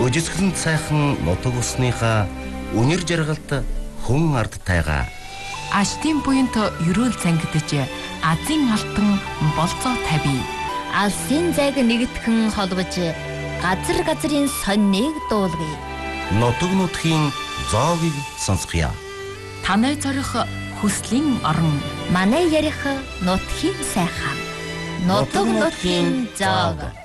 Өжисгэлэн сайхан нутаг усныхаа үнэр жаргалт хүн ард тайгаа. Аштын буянт ерөөл зангидж азийн алтан болцоо тавь. Алсын зайг нэгтгэн холбож газар газрын соннийг дуулгая. Нутаг нутгийн зоогийг сонсгоё. Танай зорих хүслийн орон. Манай ярих нутгийн сайхан. Нутаг нутгийн зоог.